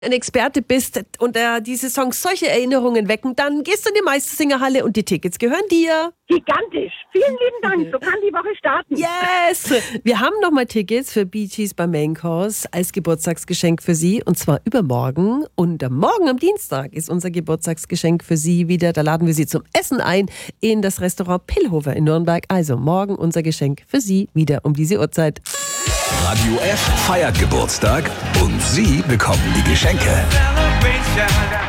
ein Experte bist und diese Songs solche Erinnerungen wecken, dann gehst du in die Meistersingerhalle und die Tickets gehören dir. Gigantisch. Vielen lieben Dank. So kann die Woche starten. Yes! Wir haben nochmal Tickets für Bee Gees beim Main Course als Geburtstagsgeschenk für Sie und zwar übermorgen. Und morgen am Dienstag ist unser Geburtstagsgeschenk für Sie wieder. Da laden wir Sie zum Essen ein in das Restaurant Pillhofer in Nürnberg. Also morgen unser Geschenk für Sie wieder um diese Uhrzeit. Radio F feiert Geburtstag und Sie bekommen die Geschenke.